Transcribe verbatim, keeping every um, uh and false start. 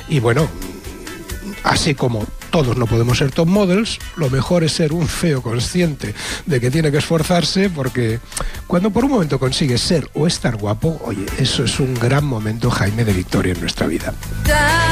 Y bueno, así como todos no podemos ser top models, lo mejor es ser un feo consciente de que tiene que esforzarse, porque cuando por un momento consigues ser o estar guapo, oye, eso es un gran momento, Jaime, de victoria en nuestra vida.